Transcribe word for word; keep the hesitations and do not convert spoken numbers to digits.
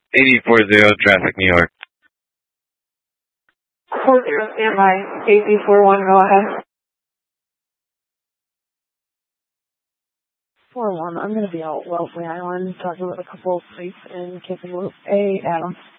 eighty four zero, traffic, New York. four zero, standby. eight eight four one, go ahead. four one, I'm going to be out Wellesley Island, talking with a couple of police in Camping Loop. A, Adam.